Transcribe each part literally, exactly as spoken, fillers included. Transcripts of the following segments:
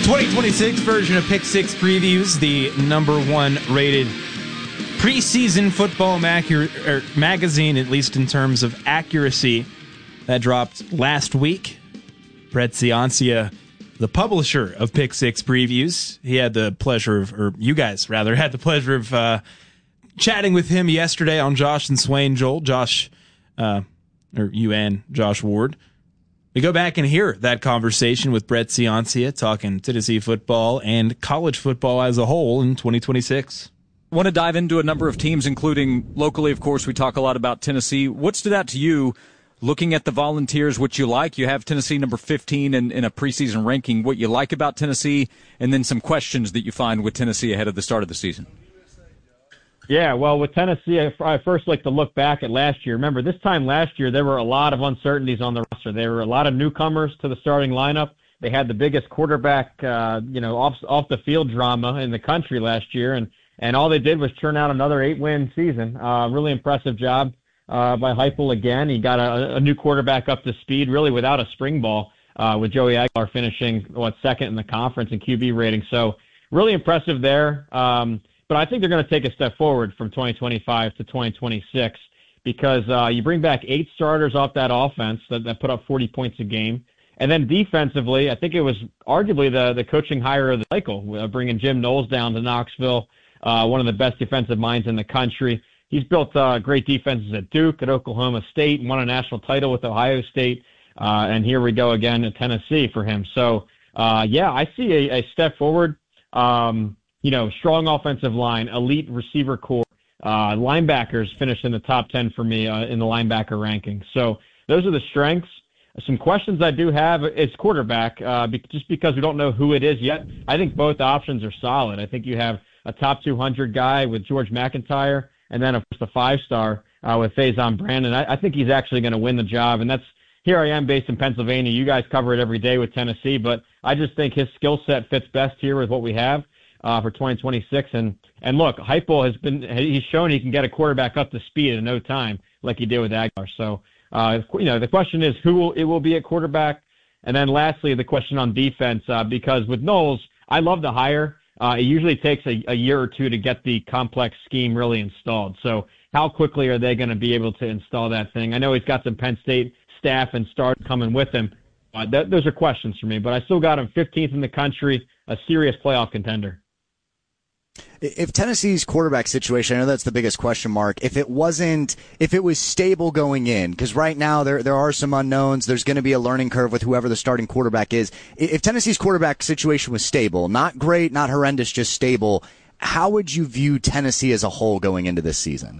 twenty twenty-six version of Pick Six Previews, the number one rated preseason football macu- er, magazine, at least in terms of accuracy, that dropped last week. Brett Ciancia, the publisher of Pick Six Previews, he had the pleasure of, or you guys rather, had the pleasure of uh, chatting with him yesterday on Josh and Swain, Joel. Josh, uh, or you and Josh Ward. We go back and hear that conversation with Brett Ciancia talking Tennessee football and college football as a whole in twenty twenty-six. I want to dive into a number of teams, including locally, of course, we talk a lot about Tennessee. What stood out to you looking at the Volunteers, what you like? You have Tennessee number fifteen in, in a preseason ranking, what you like about Tennessee, and then some questions that you find with Tennessee ahead of the start of the season. Yeah, well, with Tennessee, I, I first like to look back at last year. Remember, this time last year, there were a lot of uncertainties on the roster. There were a lot of newcomers to the starting lineup. They had the biggest quarterback, uh, you know, off off the field drama in the country last year, and and all they did was churn out another eight-win season. Uh, really impressive job uh, by Heupel again. He got a, a new quarterback up to speed, really without a spring ball, uh, with Joey Aguilar finishing what second in the conference in Q B rating. So really impressive there. Um, But I think they're going to take a step forward from twenty twenty-five to twenty twenty-six because uh, you bring back eight starters off that offense that, that put up forty points a game. And then defensively, I think it was arguably the, the coaching hire of the cycle, uh, bringing Jim Knowles down to Knoxville, uh, one of the best defensive minds in the country. He's built uh, great defenses at Duke, at Oklahoma State, won a national title with Ohio State, uh, and here we go again at Tennessee for him. So, uh, yeah, I see a, a step forward. Um, You know, strong offensive line, elite receiver core, uh, linebackers finished in the top ten for me uh, in the linebacker rankings. So those are the strengths. Some questions I do have is quarterback, uh, be- just because we don't know who it is yet. I think both options are solid. I think you have a top two hundred guy with George McIntyre, and then, of course, the five-star uh, with Faison Brandon. I, I think he's actually going to win the job, and that's here I am based in Pennsylvania. You guys cover it every day with Tennessee, but I just think his skill set fits best here with what we have. Uh, for twenty twenty-six. And, and look, Heupel has been, he's shown he can get a quarterback up to speed in no time like he did with Aguilar. So, uh, you know, the question is who will, it will be at quarterback. And then lastly, the question on defense, uh, because with Knowles, I love the hire. Uh, it usually takes a, a year or two to get the complex scheme really installed. So how quickly are they going to be able to install that thing? I know he's got some Penn State staff and start coming with him. Uh, th- those are questions for me, but I still got him fifteenth in the country, a serious playoff contender. If Tennessee's quarterback situation, I know that's the biggest question mark, if it wasn't, if it was stable going in, because right now there there are some unknowns, there's going to be a learning curve with whoever the starting quarterback is. If Tennessee's quarterback situation was stable, not great, not horrendous, just stable, how would you view Tennessee as a whole going into this season?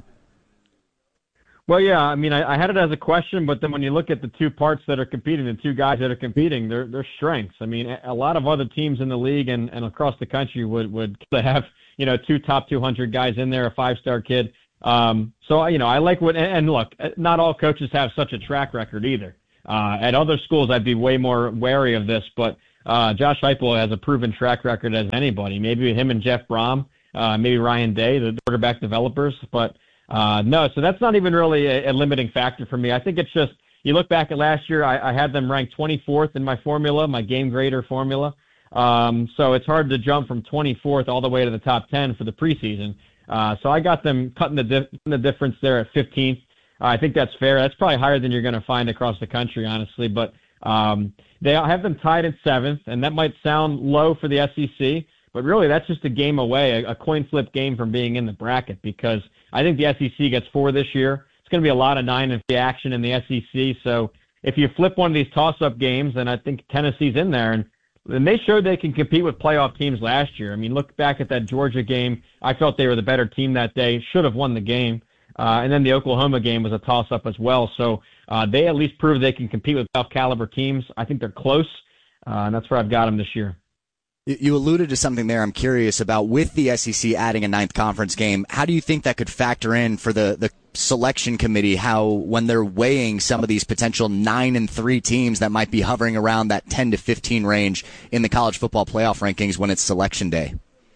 Well, yeah, I mean, I, I had it as a question, but then when you look at the two parts that are competing, the two guys that are competing, they're, they're strengths. I mean, a lot of other teams in the league and, and across the country would, would have, you know, two top two hundred guys in there, a five-star kid. Um, so, you know, I like what, and look, not all coaches have such a track record either. Uh, at other schools, I'd be way more wary of this, but uh, Josh Heupel has a proven track record as anybody. Maybe him and Jeff Brom, uh, maybe Ryan Day, the quarterback developers, but Uh, no, so that's not even really a, a limiting factor for me. I think it's just, you look back at last year, I, I had them ranked twenty-fourth in my formula, my game grader formula. Um, so it's hard to jump from twenty-fourth all the way to the top ten for the preseason. Uh, so I got them cutting the, dif- the difference there at fifteenth. Uh, I think that's fair. That's probably higher than you're going to find across the country, honestly. But um, they have them tied at seventh, and that might sound low for the S E C. But really, that's just a game away, a, a coin flip game from being in the bracket, because I think the S E C gets four this year. It's going to be a lot of nine and three action in the S E C. So if you flip one of these toss-up games, then I think Tennessee's in there. And, and they showed they can compete with playoff teams last year. I mean, look back at that Georgia game. I felt they were the better team that day, should have won the game. Uh, and then the Oklahoma game was a toss-up as well. So uh, they at least proved they can compete with playoff-caliber teams. I think they're close, uh, and that's where I've got them this year. You alluded to something there I'm curious about with the S E C adding a ninth conference game. How do you think that could factor in for the, the selection committee, how when they're weighing some of these potential nine and three teams that might be hovering around that ten to fifteen range in the college football playoff rankings when it's selection day?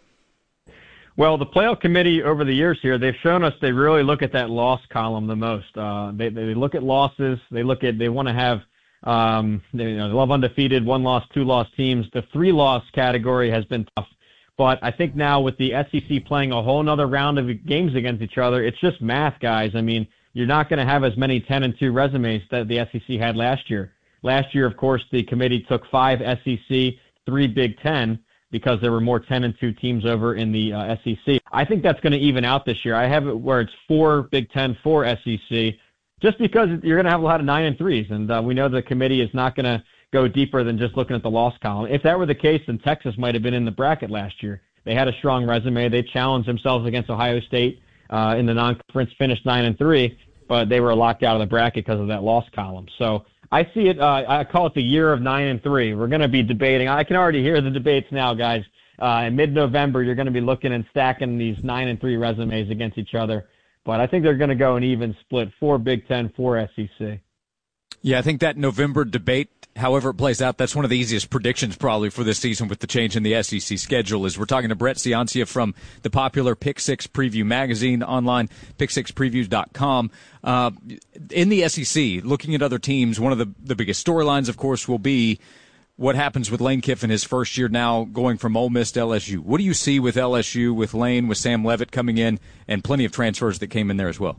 Well, the playoff committee over the years here, they've shown us they really look at that loss column the most. Uh, they, they look at losses. They look at, they want to have Um, they, you know, they love undefeated, one loss, two loss teams. The three loss category has been tough. But I think now with the S E C playing a whole nother round of games against each other, it's just math, guys. I mean, you're not going to have as many ten and two resumes that the S E C had last year. Last year, of course, the committee took five S E C, three Big Ten, because there were more ten and two teams over in the uh, S E C. I think that's going to even out this year. I have it where it's four Big Ten, four S E C, just because you're going to have a lot of nine and threes, and uh, we know the committee is not going to go deeper than just looking at the loss column. If that were the case, then Texas might have been in the bracket last year. They had a strong resume. They challenged themselves against Ohio State uh, in the non-conference, finished nine and three, but they were locked out of the bracket because of that loss column. So I see it. Uh, I call it the year of nine and three. We're going to be debating. I can already hear the debates now, guys. Uh, in mid-November, you're going to be looking and stacking these nine and three resumes against each other. But I think they're going to go an even split: four Big Ten, four S E C. Yeah, I think that November debate, however it plays out, that's one of the easiest predictions probably for this season with the change in the S E C schedule. Is we're talking to Brett Ciancia from the popular Pick Six Preview magazine online, pick six previews dot com. Uh, in the S E C, looking at other teams, one of the, the biggest storylines, of course, will be what happens with Lane Kiffin his first year now going from Ole Miss to L S U. What do you see with L S U, with Lane, with Sam Leavitt coming in, and plenty of transfers that came in there as well?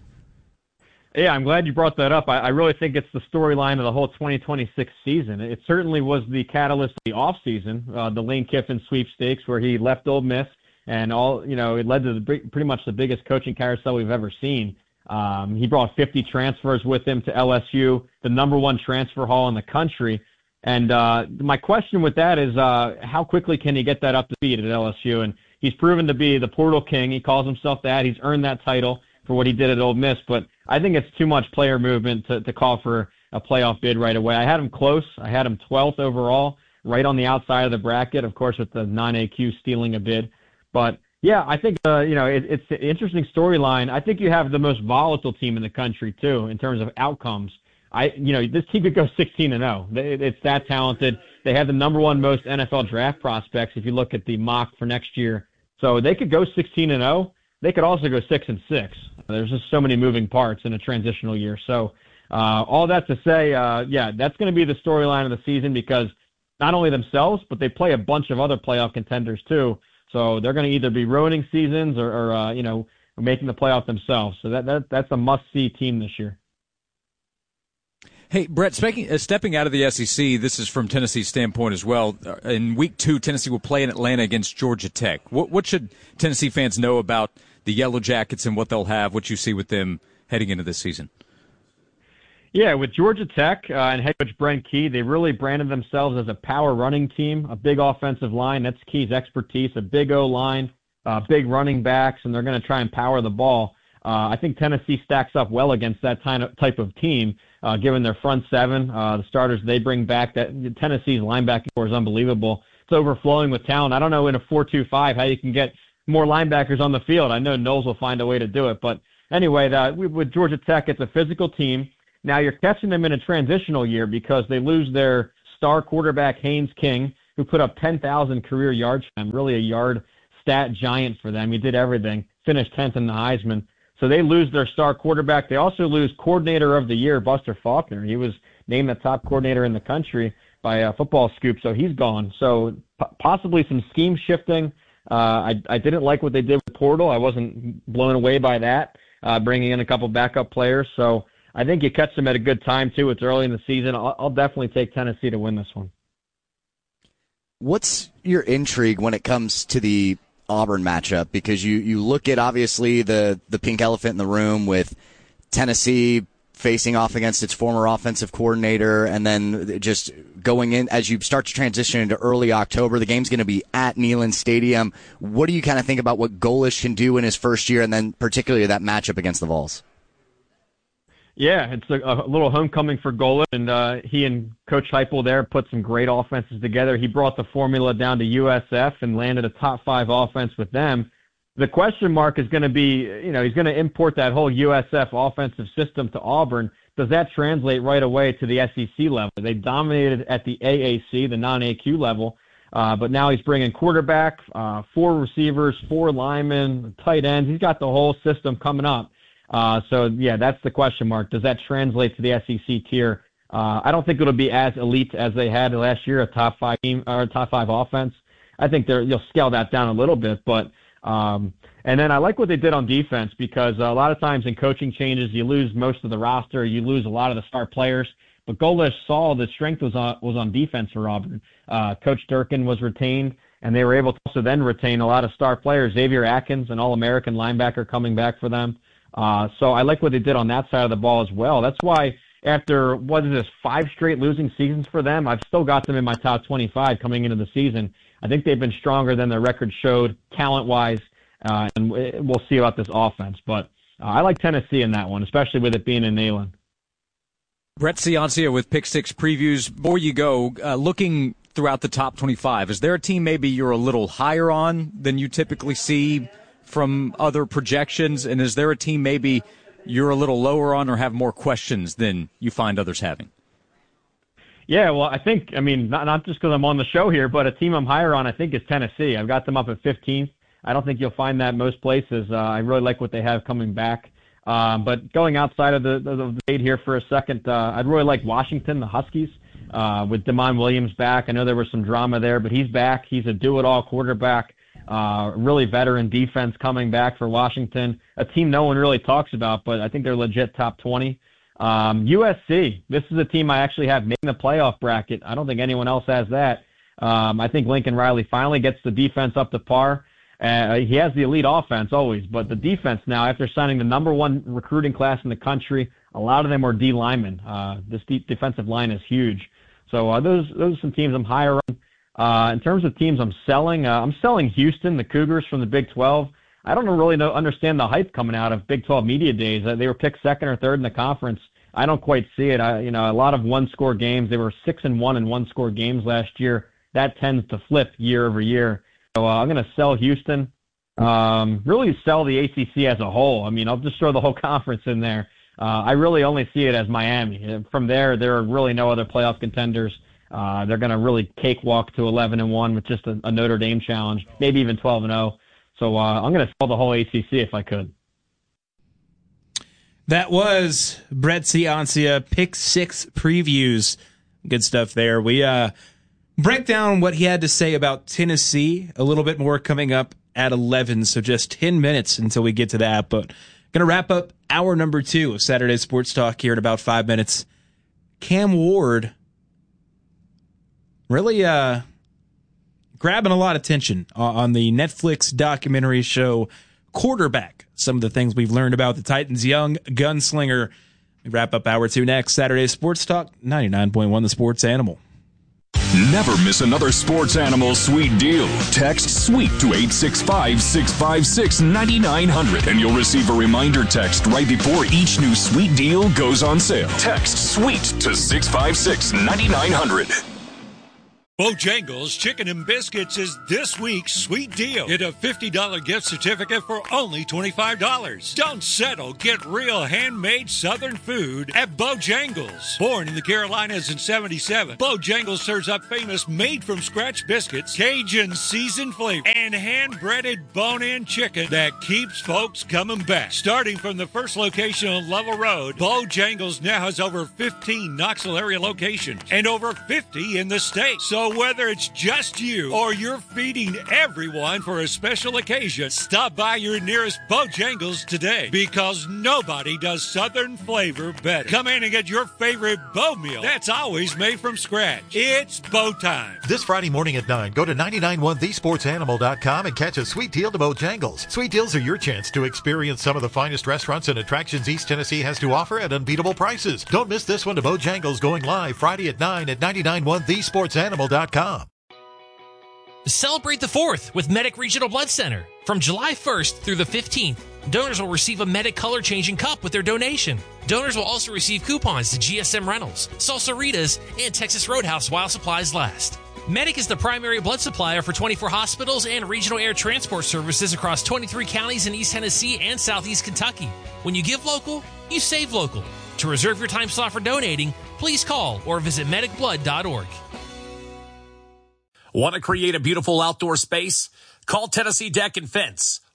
Yeah, I'm glad you brought that up. I, I really think it's the storyline of the whole twenty twenty-six season. It certainly was the catalyst of the offseason, uh, the Lane Kiffin sweepstakes, where he left Ole Miss, and all you know, it led to the, pretty much the biggest coaching carousel we've ever seen. Um, he brought fifty transfers with him to L S U, the number one transfer haul in the country. And uh, my question with that is, uh, how quickly can he get that up to speed at L S U? And he's proven to be the portal king. He calls himself that. He's earned that title for what he did at Ole Miss, but I think it's too much player movement to, to call for a playoff bid right away. I had him close. I had him twelfth overall, right on the outside of the bracket, of course, with the non-A Q stealing a bid. But, yeah, I think, uh, you know, it, it's an interesting storyline. I think you have the most volatile team in the country, too, in terms of outcomes. I, you know, this team could go sixteen and oh. It's that talented. They have the number one most N F L draft prospects if you look at the mock for next year. So they could go sixteen and oh. They could also go six and six. There's just so many moving parts in a transitional year. So uh, all that to say, uh, yeah, that's going to be the storyline of the season, because not only themselves, but they play a bunch of other playoff contenders too. So they're going to either be ruining seasons or, or uh, you know, making the playoff themselves. So that, that that's a must-see team this year. Hey, Brett, speaking, uh, stepping out of the S E C, this is from Tennessee's standpoint as well. In week two, Tennessee will play in Atlanta against Georgia Tech. What, what should Tennessee fans know about the Yellow Jackets and what they'll have, what you see with them heading into this season? Yeah, with Georgia Tech uh, and head coach Brent Key, they really branded themselves as a power running team, a big offensive line. That's Key's expertise, a big O-line, uh, big running backs, and they're going to try and power the ball. Uh, I think Tennessee stacks up well against that type of team, uh, given their front seven, uh, the starters they bring back. That Tennessee's linebacking core is unbelievable. It's overflowing with talent. I don't know in a four two five how you can get more linebackers on the field. I know Knowles will find a way to do it. But anyway, the, with Georgia Tech, it's a physical team. Now you're catching them in a transitional year because they lose their star quarterback, Haynes King, who put up ten thousand career yards for them, really a yard stat giant for them. He did everything, finished tenth in the Heisman. So they lose their star quarterback. They also lose coordinator of the year, Buster Faulkner. He was named the top coordinator in the country by uh, Football Scoop, so he's gone. So p- possibly some scheme shifting. Uh, I, I didn't like what they did with Portal. I wasn't blown away by that, uh, bringing in a couple backup players. So I think you catch them at a good time, too. It's early in the season. I'll, I'll definitely take Tennessee to win this one. What's your intrigue when it comes to the Auburn matchup? Because you, you look at, obviously, the, the pink elephant in the room with Tennessee facing off against its former offensive coordinator, and then just going in as you start to transition into early October. The game's going to be at Neyland Stadium. What do you kind of think about what Golesh can do in his first year, and then particularly that matchup against the Vols? Yeah, it's a, a little homecoming for Golesh, and uh, he and Coach Heupel there put some great offenses together. He brought the formula down to U S F and landed a top five offense with them. The question mark is going to be, you know, he's going to import that whole U S F offensive system to Auburn. Does that translate right away to the S E C level? They dominated at the A A C, the non-A Q level, uh, but now he's bringing quarterback, uh, four receivers, four linemen, tight ends. He's got the whole system coming up. Uh, so, yeah, that's the question mark. Does that translate to the S E C tier? Uh, I don't think it'll be as elite as they had last year, a top five team or a top five offense. I think they're, you'll scale that down a little bit, but um, and then I like what they did on defense because a lot of times in coaching changes, you lose most of the roster, you lose a lot of the star players. But Golesh saw the strength was on was on defense for Auburn. Uh, Coach Durkin was retained, and they were able to also then retain a lot of star players. Xavier Atkins, an All-American linebacker, coming back for them. Uh, so I like what they did on that side of the ball as well. That's why after, what is this, five straight losing seasons for them, I've still got them in my top twenty-five coming into the season. I think they've been stronger than their record showed talent-wise, uh, and we'll see about this offense. But uh, I like Tennessee in that one, especially with it being in Neyland. Brett Ciancia with Pick Six Previews. Before you go, uh, looking throughout the top twenty-five, is there a team maybe you're a little higher on than you typically see from other projections? And is there a team maybe you're a little lower on or have more questions than you find others having? Yeah, well, I think, I mean, not, not just because I'm on the show here, but a team I'm higher on, I think, is Tennessee. I've got them up at fifteenth. I don't think you'll find that most places. Uh, I really like what they have coming back. Um, but going outside of the, the, the debate here for a second, uh, I'd really like Washington, the Huskies, uh, with Damon Williams back. I know there was some drama there, but he's back. He's a do-it-all quarterback, uh, really veteran defense coming back for Washington, a team no one really talks about, but I think they're legit top twenty. Um, U S C, this is a team I actually have making the playoff bracket. I don't think anyone else has that. Um, I think Lincoln Riley finally gets the defense up to par. Uh, he has the elite offense always, but the defense now, after signing the number one recruiting class in the country, a lot of them are D linemen. Uh, this deep defensive line is huge. So uh, those those are some teams I'm higher on. Uh, in terms of teams I'm selling, uh, I'm selling Houston, the Cougars from the Big twelve. I don't really know, understand the hype coming out of Big twelve media days. Uh, they were picked second or third in the conference. I don't quite see it. I, you know, a lot of one-score games. They were six and one in one-score games last year. That tends to flip year over year. So uh, I'm going to sell Houston, um, really sell the A C C as a whole. I mean, I'll just throw the whole conference in there. Uh, I really only see it as Miami. From there, there are really no other playoff contenders. Uh, they're going to really cakewalk to eleven and one with just a, a Notre Dame challenge, maybe even twelve and oh. So uh, I'm going to sell the whole A C C if I could. That was Brett Ciancia, Pick Six Previews. Good stuff there. We uh, break down what he had to say about Tennessee a little bit more coming up at eleven, so just ten minutes until we get to that. But going to wrap up hour number two of Saturday Sports Talk here in about five minutes. Cam Ward really uh, grabbing a lot of attention on the Netflix documentary show Quarterback. Some of the things we've learned about the Titans' young gunslinger. We wrap up hour two next. Saturday Sports Talk, ninety-nine point one The Sports Animal. Never miss another Sports Animal sweet deal. Text SWEET to eight six five, six five six, nine nine zero zero and you'll receive a reminder text right before each new sweet deal goes on sale. Text SWEET to six five six, nine nine zero zero. Bojangles Chicken and Biscuits is this week's sweet deal. Get a fifty dollars gift certificate for only twenty-five dollars. Don't settle. Get real handmade Southern food at Bojangles. Born in the Carolinas in seventy-seven, Bojangles serves up famous made-from-scratch biscuits, Cajun seasoned flavor, and hand-breaded bone-in chicken that keeps folks coming back. Starting from the first location on Lovell Road, Bojangles now has over fifteen Knoxville area locations and over fifty in the state. So whether it's just you or you're feeding everyone for a special occasion, stop by your nearest Bojangles today because nobody does Southern flavor better. Come in and get your favorite Bo meal that's always made from scratch. It's Bo time. This Friday morning at nine, go to nine nine one the sports animal dot com and catch a sweet deal to Bojangles. Sweet deals are your chance to experience some of the finest restaurants and attractions East Tennessee has to offer at unbeatable prices. Don't miss this one to Bojangles going live Friday at nine at nine nine one the sports animal dot com. Celebrate the fourth with Medic Regional Blood Center. From July first through the fifteenth, donors will receive a Medic color-changing cup with their donation. Donors will also receive coupons to G S M Rentals, Salsaritas, and Texas Roadhouse while supplies last. Medic is the primary blood supplier for twenty-four hospitals and regional air transport services across twenty-three counties in East Tennessee and Southeast Kentucky. When you give local, you save local. To reserve your time slot for donating, please call or visit medic blood dot org. Want to create a beautiful outdoor space? Call Tennessee Deck and Fence.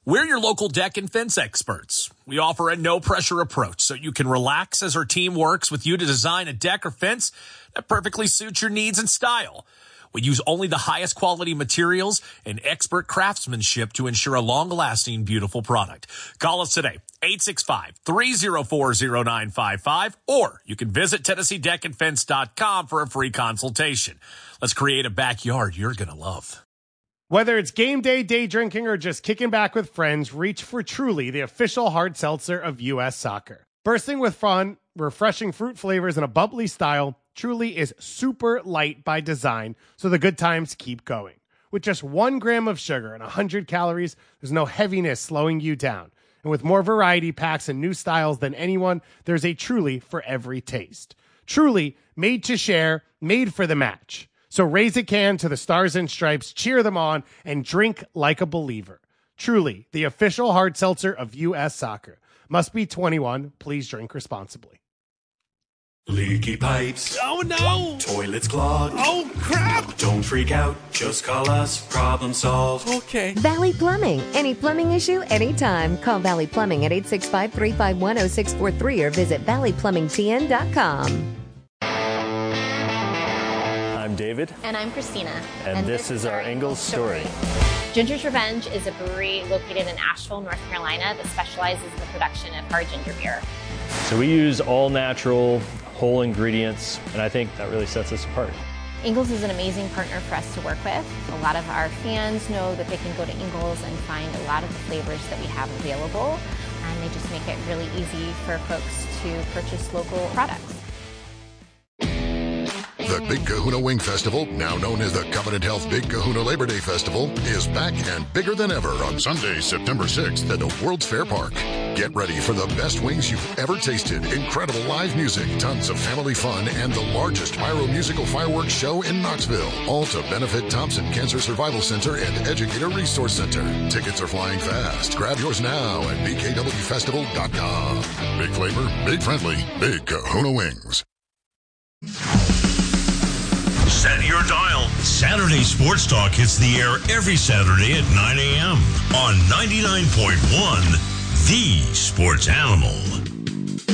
We're your local deck and fence experts. We offer a no-pressure approach so you can relax as our team works with you to design a deck or fence that perfectly suits your needs and style. We use only the highest quality materials and expert craftsmanship to ensure a long-lasting, beautiful product. Call us today, eight six five, three oh four, oh nine five five, or you can visit Tennessee Deck and Fence dot com for a free consultation. Let's create a backyard you're going to love. Whether it's game day, day drinking, or just kicking back with friends, reach for Truly, the official hard seltzer of U S Soccer. Bursting with fun, refreshing fruit flavors, and a bubbly style, Truly is super light by design, so the good times keep going. With just one gram of sugar and one hundred calories, there's no heaviness slowing you down. And with more variety packs and new styles than anyone, there's a Truly for every taste. Truly, made to share, made for the match. So raise a can to the Stars and Stripes, cheer them on, and drink like a believer. Truly, the official hard seltzer of U S Soccer. Must be twenty-one. Please drink responsibly. Leaky pipes. Oh no! Toilets clogged. Oh crap! Don't freak out. Just call us. Problem solved. Okay. Valley Plumbing. Any plumbing issue, anytime. Call Valley Plumbing at eight six five, three five one, oh six four three or visit valley plumbing t n dot com. I'm David. And I'm Christina. And, and this, this is our Ingles story. story. Ginger's Revenge is a brewery located in Asheville, North Carolina that specializes in the production of hard ginger beer. So we use all natural, whole ingredients, and I think that really sets us apart. Ingles is an amazing partner for us to work with. A lot of our fans know that they can go to Ingles and find a lot of the flavors that we have available, and they just make it really easy for folks to purchase local products. The Big Kahuna Wing Festival, now known as the Covenant Health Big Kahuna Labor Day Festival, is back and bigger than ever on Sunday, September sixth at the World's Fair Park. Get ready for the best wings you've ever tasted, incredible live music, tons of family fun, and the largest pyro-musical fireworks show in Knoxville. All to benefit Thompson Cancer Survival Center and Educator Resource Center. Tickets are flying fast. Grab yours now at b k w festival dot com. Big flavor, big friendly, Big Kahuna Wings. Set your dial. Saturday Sports Talk hits the air every Saturday at nine a.m. on ninety-nine point one, The Sports Animal.